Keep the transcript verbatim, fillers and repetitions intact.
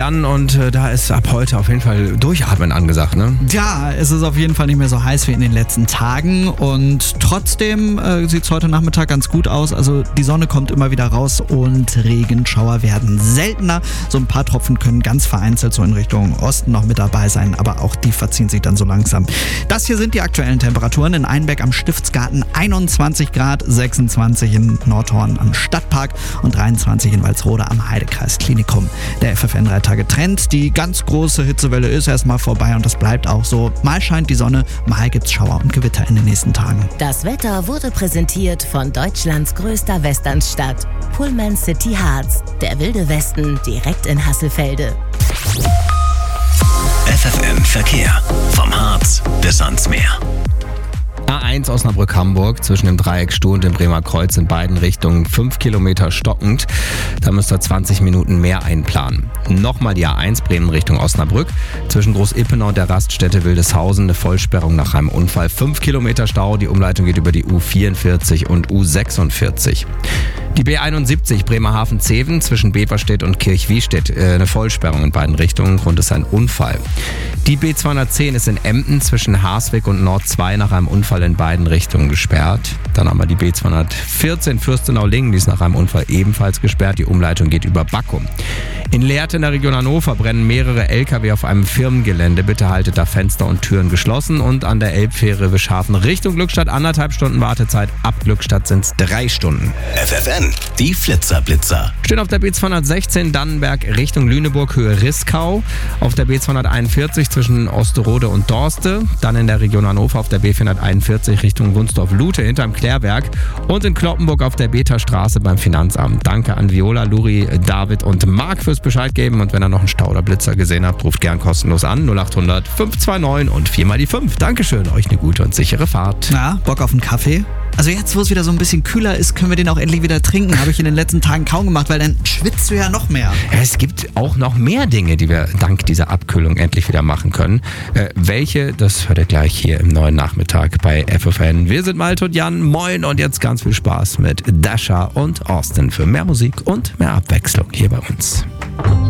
Jan, und äh, da ist ab heute auf jeden Fall Durchatmen angesagt, ne? Ja, es ist auf jeden Fall nicht mehr so heiß wie in den letzten Tagen und trotzdem äh, sieht es heute Nachmittag ganz gut aus. Also die Sonne kommt immer wieder raus und Regenschauer werden seltener. So ein paar Tropfen können ganz vereinzelt so in Richtung Osten noch mit dabei sein, aber auch die verziehen sich dann so langsam. Das hier sind die aktuellen Temperaturen. In Einbeck am Stiftsgarten einundzwanzig Grad, sechsundzwanzig in Nordhorn am Stadtpark und dreiundzwanzig in Walsrode am Heidekreisklinikum. Der F F N drei Tage Trend. Die ganz große Hitzewelle ist erstmal vorbei und das bleibt auch so. Mal scheint die Sonne, mal gibt's Schauer und Gewitter in den nächsten Tagen. Das Wetter wurde präsentiert von Deutschlands größter Westernstadt, Pullman City Harz. Der wilde Westen direkt in Hasselfelde. F F M Verkehr. Vom Harz bis ans Meer. A eins Osnabrück-Hamburg zwischen dem Dreieck Stuh und dem Bremer Kreuz in beiden Richtungen fünf Kilometer stockend. Da müsst ihr zwanzig Minuten mehr einplanen. Nochmal die A eins Bremen Richtung Osnabrück. Zwischen Groß-Ippenau und der Raststätte Wildeshausen eine Vollsperrung nach einem Unfall. fünf Kilometer Stau. Die Umleitung geht über die U vierundvierzig und U sechsundvierzig. Die B einundsiebzig Bremerhaven-Zeven zwischen Beverstedt und Kirchwiestedt, äh, eine Vollsperrung in beiden Richtungen. Grund ist ein Unfall. Die B zweihundertzehn ist in Emden zwischen Harswig und Nord zwei nach einem Unfall in beiden Richtungen gesperrt. Dann haben wir die B zweihundertvierzehn Fürstenau-Lingen, die ist nach einem Unfall ebenfalls gesperrt. Die Umleitung geht über Backum. In Lehrte in der Region Hannover brennen mehrere L K W auf einem Firmengelände. Bitte haltet da Fenster und Türen geschlossen. Und an der Elbfähre Wischhafen Richtung Glückstadt anderthalb Stunden Wartezeit. Ab Glückstadt sind es drei Stunden. F F N, die Flitzer-Blitzer. Stehen auf der B zweihundertsechzehn Dannenberg Richtung Lüneburg, Höhe Riskau. Auf der B zweihunderteinundvierzig zwischen Osterode und Dorste. Dann in der Region Hannover auf der B vierhunderteinundvierzig Richtung Wunsdorf-Lute hinterm Klärwerk. Und in Kloppenburg auf der Beta-Straße beim Finanzamt. Danke an Viola, Luri, David und Marc fürs Bescheid geben. Und wenn ihr noch einen Stau oder Blitzer gesehen habt, ruft gern kostenlos an. null acht hundert fünf zwei neun und vier mal die fünf. Dankeschön, euch eine gute und sichere Fahrt. Na, Bock auf einen Kaffee? Also jetzt, wo es wieder so ein bisschen kühler ist, können wir den auch endlich wieder trinken. Habe ich in den letzten Tagen kaum gemacht, weil dann schwitzt du ja noch mehr. Ja, es gibt auch noch mehr Dinge, die wir dank dieser Abkühlung endlich wieder machen können. Äh, welche, das hört ihr gleich hier im neuen Nachmittag bei F F N. Wir sind Malte und Jan. Moin und jetzt ganz viel Spaß mit Dasha und Austin für mehr Musik und mehr Abwechslung hier bei uns.